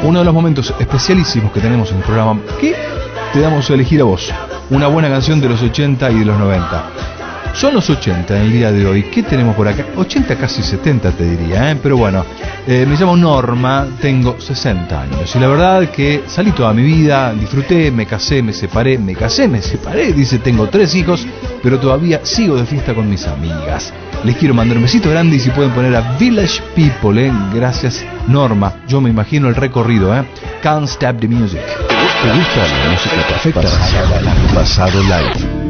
uno de los momentos especialísimos que tenemos en el programa, que te damos a elegir a vos una buena canción de los 80 y de los 90. Son los 80 en el día de hoy. ¿Qué tenemos por acá? 80, casi 70 te diría, ¿eh? Pero bueno, me llamo Norma, tengo 60 años. Y la verdad que salí toda mi vida, disfruté, me casé, me separé, dice, tengo 3 hijos, pero todavía sigo de fiesta con mis amigas. Les quiero mandar un besito grande y si pueden poner a Village People, Gracias, Norma. Yo me imagino el recorrido, Can't Stop the Music. ¿Te gusta la música perfecta? Pasado live.